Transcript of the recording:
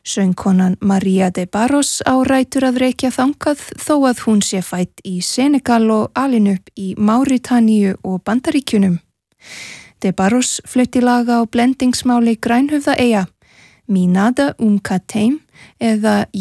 Söngkonan Maria de Barros á rætur að rekja þangað þó að hún sé fædd í Senegal og alin upp í Máritaníu og Bandaríkjunum. De Barros flutti laga á blendingsmáli grænhöfðaeyja, Minada Kateim eða